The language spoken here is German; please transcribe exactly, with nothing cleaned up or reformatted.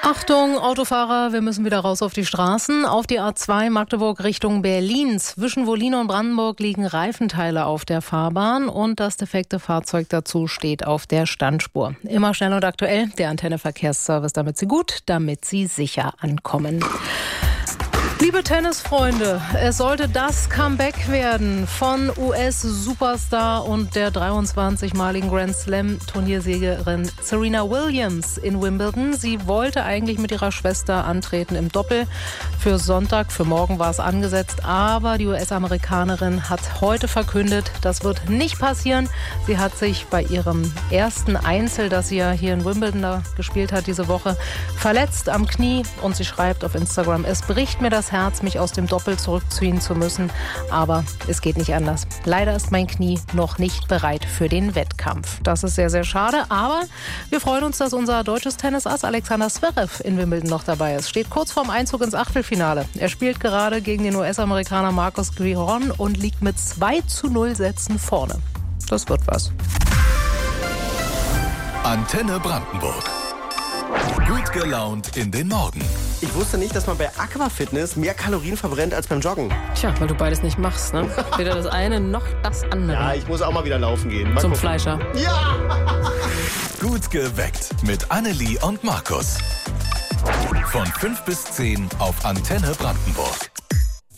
Achtung, Autofahrer, wir müssen wieder raus auf die Straßen. Auf die A zwei Magdeburg Richtung Berlin. Zwischen Wollin und Brandenburg liegen Reifenteile auf der Fahrbahn und das defekte Fahrzeug dazu steht auf der Standspur. Immer schnell und aktuell, der Antenne Verkehrsservice, damit Sie gut, damit Sie sicher ankommen. Liebe Tennisfreunde, es sollte das Comeback werden von U S-Superstar und der dreiundzwanzigmaligen Grand Slam-Turniersiegerin Serena Williams in Wimbledon. Sie wollte eigentlich mit ihrer Schwester antreten im Doppel. Für Sonntag, für morgen war es angesetzt, aber die U S-Amerikanerin hat heute verkündet, das wird nicht passieren. Sie hat sich bei ihrem ersten Einzel, das sie ja hier in Wimbledon da gespielt hat diese Woche, verletzt am Knie und sie schreibt auf Instagram, es bricht mir das Herz, mich aus dem Doppel zurückziehen zu müssen, aber es geht nicht anders. Leider ist mein Knie noch nicht bereit für den Wettkampf. Das ist sehr, sehr schade, aber wir freuen uns, dass unser deutsches Tennisass Alexander Zverev in Wimbledon noch dabei ist. Steht kurz vorm Einzug ins Achtelfinale. Er spielt gerade gegen den U S-Amerikaner Marcos Giron und liegt mit zwei zu null Sätzen vorne. Das wird was. Antenne Brandenburg. Gut gelaunt in den Morgen. Ich wusste nicht, dass man bei Aquafitness mehr Kalorien verbrennt als beim Joggen. Tja, weil du beides nicht machst, ne? Weder das eine noch das andere. Ja, ich muss auch mal wieder laufen gehen. Mal Zum gucken. Fleischer. Ja! Gut geweckt mit Annelie und Markus. Von fünf bis zehn auf Antenne Brandenburg.